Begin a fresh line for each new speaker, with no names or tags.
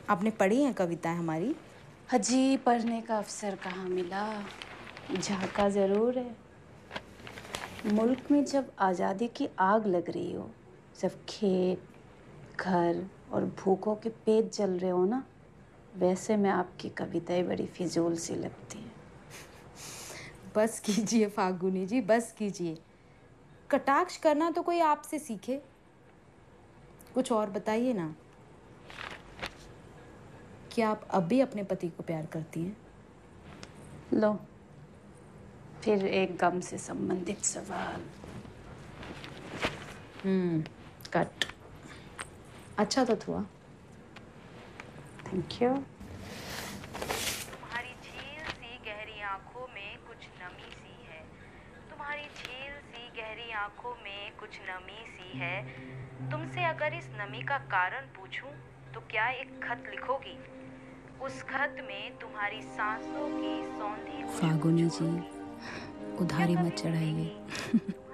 आपने पढ़ी हैं कविताएं हमारी?
हजी पढ़ने का अवसर कहाँ मिला। झांका जरूर है। मुल्क में जब आज़ादी की आग लग रही हो, जब खेत, घर और भूखों के पेट जल रहे हो ना, वैसे में आपकी कविताएं बड़ी फिजूल सी लगती हैं।
बस कीजिए फागुनी जी, बस कीजिए। कटाक्ष करना तो कोई आपसे सीखे। कुछ और बताइए ना। क्या आप अब भी अपने पति को प्यार करती हैं?
लो, फिर एक गम से संबंधित सवाल।
कट। अच्छा तो हुआ।
Thank you.
तुम्हारी झील सी गहरी आंखों में कुछ नमी सी है। तुम्हारी झील सी गहरी आंखों में कुछ नमी सी है। तुमसे अगर इस नमी का कारण पूछूं तो क्या एक खत लिखोगी? उस खत में तुम्हारी सांसों की सौंधी
फागुनी जी,
खुशबू
उधारी
क्या
मत
कभी
चढ़ाइए।
मिलेगी?